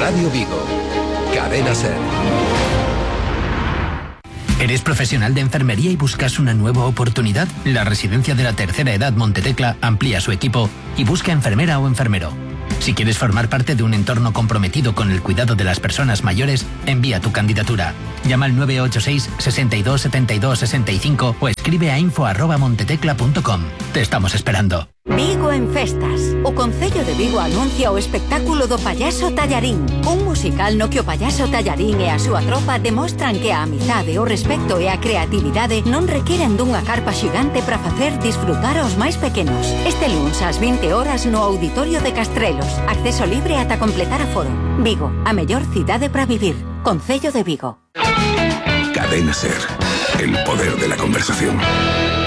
Radio Vigo. Cadena SER. ¿Eres profesional de enfermería y buscas una nueva oportunidad? La Residencia de la Tercera Edad Montetecla amplía su equipo y busca enfermera o enfermero. Si quieres formar parte de un entorno comprometido con el cuidado de las personas mayores, envía tu candidatura. Llama al 986 62 72 65 o escribe a info@montetecla.com. Te estamos esperando. Vigo en festas. O Concello de Vigo anuncia o espectáculo do Payaso Tallarín. Un musical no que o Payaso Tallarín e a súa tropa demostran que a amizade, o respecto e a creatividade non requiren dunha carpa xigante para facer disfrutar aos máis pequenos. Este luns ás 20 horas no Auditorio de Castrelos. Acceso libre ata completar aforo. Vigo, a mellor cidade para vivir. Concello de Vigo. Cadena SER. El poder de la conversación.